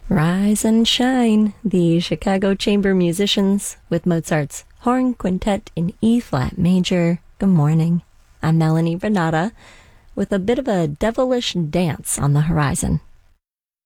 Rise and shine, the Chicago Chamber Musicians with Mozart's Horn Quintet in E-flat major. Good morning. I'm Melanie Renata with a bit of a devilish dance on the horizon.